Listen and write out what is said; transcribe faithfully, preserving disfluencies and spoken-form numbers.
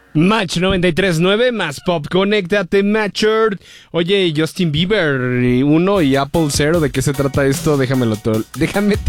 Match noventa y tres punto nueve más pop, conéctate, Matcher. Oye, Justin Bieber uno y Apple cero, ¿de qué se trata esto? Déjamelo todo. Déjame